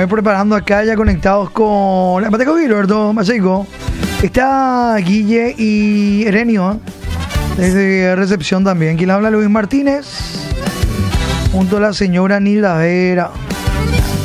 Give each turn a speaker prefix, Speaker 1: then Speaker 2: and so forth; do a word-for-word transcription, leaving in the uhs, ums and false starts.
Speaker 1: voy preparando acá ya conectados con... Mateco Gilberto, Macheco. Está Guille y Erenio, ¿eh? Desde recepción también. Quien habla, Luis Martínez. Junto a la señora Nilda Vera.